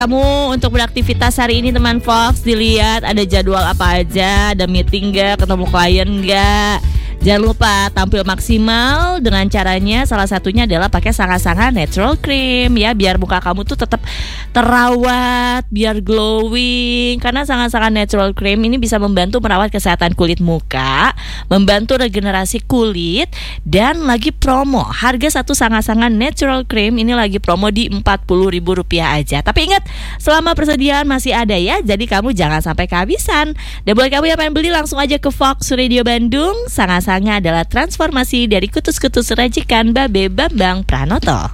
Kamu untuk beraktivitas hari ini teman Fox, dilihat ada jadwal apa aja, ada meeting gak, ketemu klien gak. Jangan lupa tampil maksimal dengan caranya salah satunya adalah pakai Sanga-Sanga Natural Cream ya, biar muka kamu tuh tetap terawat, biar glowing. Karena Sanga-Sanga Natural Cream ini bisa membantu merawat kesehatan kulit muka, membantu regenerasi kulit, dan lagi promo. Harga satu Sanga-Sanga Natural Cream ini lagi promo di Rp40.000 aja. Tapi ingat, selama persediaan masih ada ya, jadi kamu jangan sampai kehabisan. Dan buat kamu yang pengen beli, langsung aja ke Fox Radio Bandung. Sanga-Sanga adalah transformasi dari kutus-kutus racikan Babe Bambang Pranoto.